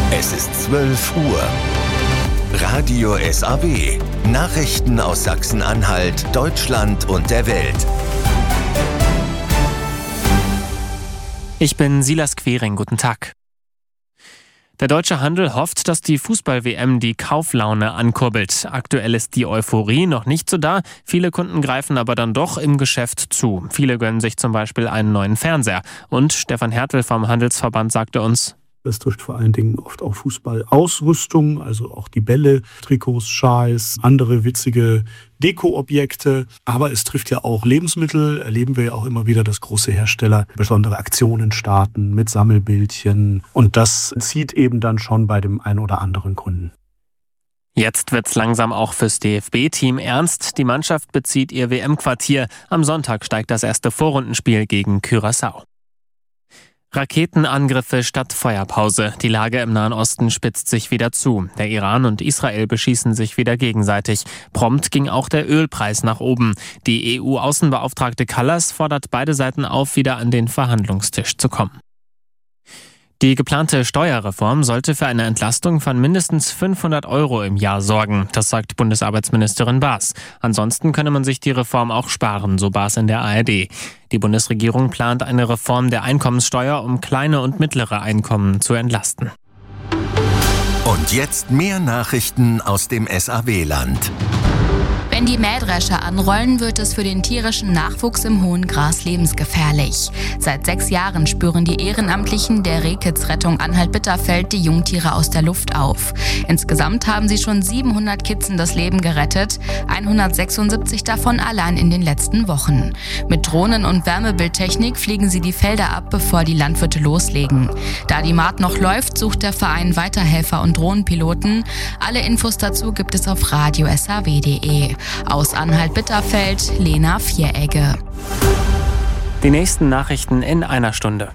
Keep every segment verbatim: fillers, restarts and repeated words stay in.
Es ist zwölf Uhr. Radio S A W. Nachrichten aus Sachsen-Anhalt, Deutschland und der Welt. Ich bin Silas Quering, guten Tag. Der deutsche Handel hofft, dass die Fußball-W M die Kauflaune ankurbelt. Aktuell ist die Euphorie noch nicht so da. Viele Kunden greifen aber dann doch im Geschäft zu. Viele gönnen sich zum Beispiel einen neuen Fernseher. Und Stefan Hertel vom Handelsverband sagte uns: Das trifft vor allen Dingen oft auch Fußballausrüstung, also auch die Bälle, Trikots, Schals, andere witzige Dekoobjekte. Aber es trifft ja auch Lebensmittel. Erleben wir ja auch immer wieder, dass große Hersteller besondere Aktionen starten mit Sammelbildchen. Und das zieht eben dann schon bei dem einen oder anderen Kunden. Jetzt wird's langsam auch fürs D F B-Team ernst. Die Mannschaft bezieht ihr W M-Quartier. Am Sonntag steigt das erste Vorrundenspiel gegen Curaçao. Raketenangriffe statt Feuerpause. Die Lage im Nahen Osten spitzt sich wieder zu. Der Iran und Israel beschießen sich wieder gegenseitig. Prompt ging auch der Ölpreis nach oben. Die E U-Außenbeauftragte Kallas fordert beide Seiten auf, wieder an den Verhandlungstisch zu kommen. Die geplante Steuerreform sollte für eine Entlastung von mindestens fünfhundert Euro im Jahr sorgen. Das sagt Bundesarbeitsministerin Baas. Ansonsten könne man sich die Reform auch sparen, so Baas in der A R D. Die Bundesregierung plant eine Reform der Einkommenssteuer, um kleine und mittlere Einkommen zu entlasten. Und jetzt mehr Nachrichten aus dem S A W-Land. Wenn die Mähdrescher anrollen, wird es für den tierischen Nachwuchs im hohen Gras lebensgefährlich. Seit sechs Jahren spüren die Ehrenamtlichen der Rehkitzrettung Anhalt-Bitterfeld die Jungtiere aus der Luft auf. Insgesamt haben sie schon siebenhundert Kitzen das Leben gerettet, hundertsechsundsiebzig davon allein in den letzten Wochen. Mit Drohnen und Wärmebildtechnik fliegen sie die Felder ab, bevor die Landwirte loslegen. Da die Mahd noch läuft, sucht der Verein Weiterhelfer und Drohnenpiloten. Alle Infos dazu gibt es auf radio s a w punkt d e. Aus Anhalt-Bitterfeld, Lena Vieregge. Die nächsten Nachrichten in einer Stunde.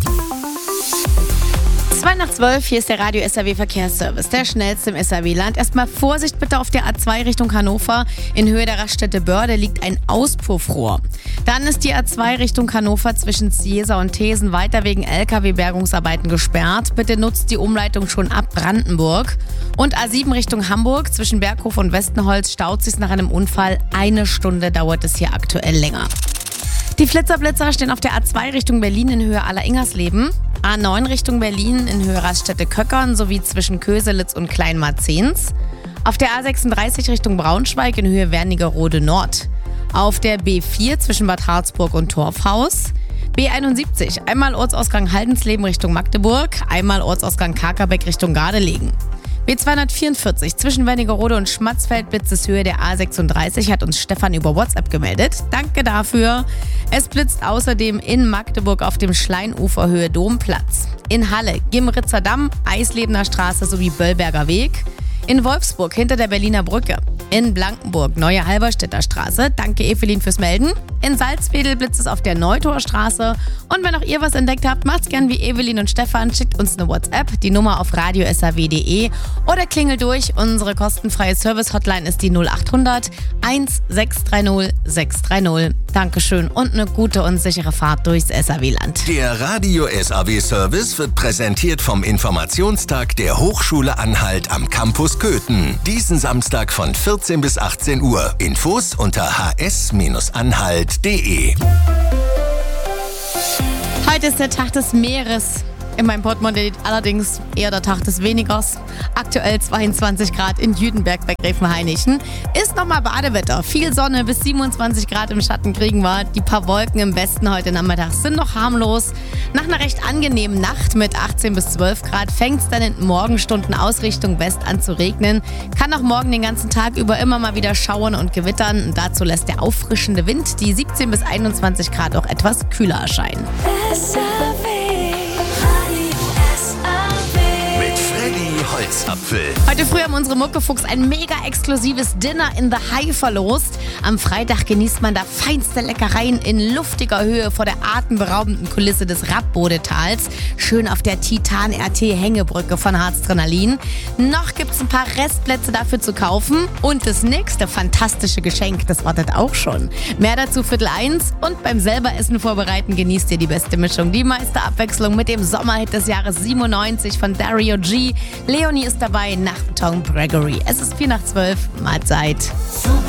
zwei nach zwölf, hier ist der Radio S A W Verkehrsservice, der schnellste im S A W-Land. Erstmal Vorsicht bitte auf der A zwei Richtung Hannover. In Höhe der Raststätte Börde liegt ein Auspuffrohr. Dann ist die A zwei Richtung Hannover zwischen Ziesa und Thesen weiter wegen L K W-Bergungsarbeiten gesperrt. Bitte nutzt die Umleitung schon ab Brandenburg. Und A sieben Richtung Hamburg zwischen Berghof und Westenholz staut sich nach einem Unfall. Eine Stunde dauert es hier aktuell länger. Die Flitzerblitzer stehen auf der A zwei Richtung Berlin in Höhe Aller-Ingersleben, A neun Richtung Berlin in Höhe Raststätte Köckern sowie zwischen Köselitz und Kleinmarzens, auf der A sechsunddreißig Richtung Braunschweig in Höhe Wernigerode Nord, auf der B vier zwischen Bad Harzburg und Torfhaus, B einundsiebzig einmal Ortsausgang Haldensleben Richtung Magdeburg, einmal Ortsausgang Kakerbeck Richtung Gardelegen. B zweihundertvierundvierzig zwischen Wernigerode und Schmatzfeld blitzes Höhe der A sechsunddreißig, hat uns Stefan über WhatsApp gemeldet. Danke dafür. Es blitzt außerdem in Magdeburg auf dem Schleinufer Höhe Domplatz. In Halle, Gimritzer Damm, Eislebener Straße sowie Böllberger Weg. In Wolfsburg hinter der Berliner Brücke. In Blankenburg, Neue Halberstädter Straße. Danke Evelyn fürs Melden. In Salzwedel blitzt es auf der Neutorstraße. Und wenn auch ihr was entdeckt habt, macht's gern wie Evelyn und Stefan. Schickt uns eine WhatsApp, die Nummer auf radio s a w punkt d e oder klingelt durch. Unsere kostenfreie Service-Hotline ist die null achthundert sechs drei null sechs drei null. Dankeschön und eine gute und sichere Fahrt durchs S A W-Land. Der Radio S A W-Service wird präsentiert vom Informationstag der Hochschule Anhalt am Campus Köthen. Diesen Samstag von vierzehn bis achtzehn Uhr. Infos unter h s anhalt punkt d e. Heute ist der Tag des Meeres. In meinem Portemonnaie allerdings eher der Tag des Wenigers. Aktuell zweiundzwanzig Grad in Jüdenberg bei Gräfenhainichen. Ist nochmal Badewetter. Viel Sonne, bis siebenundzwanzig Grad im Schatten kriegen wir. Die paar Wolken im Westen heute Nachmittag sind noch harmlos. Nach einer recht angenehmen Nacht mit achtzehn bis zwölf Grad fängt es dann in den Morgenstunden aus Richtung West an zu regnen. Kann auch morgen den ganzen Tag über immer mal wieder schauern und gewittern. Und dazu lässt der auffrischende Wind die siebzehn bis einundzwanzig Grad auch etwas kühler erscheinen. Mit Freddy Salzapfel. Heute früh haben unsere Muckefuchs ein mega exklusives Dinner in the High verlost. Am Freitag genießt man da feinste Leckereien in luftiger Höhe vor der atemberaubenden Kulisse des Rappbodetals. Schön auf der Titan-R T-Hängebrücke von Harzdrenalin. Noch gibt es ein paar Restplätze dafür zu kaufen. Und das nächste fantastische Geschenk, das wartet auch schon. Mehr dazu Viertel eins. Und beim selber Essen vorbereiten genießt ihr die beste Mischung. Die meiste Abwechslung mit dem Sommerhit des Jahres siebenundneunzig von Dario G. Leonie ist dabei nach Tom Gregory. Es ist vier nach zwölf, Mahlzeit. Super.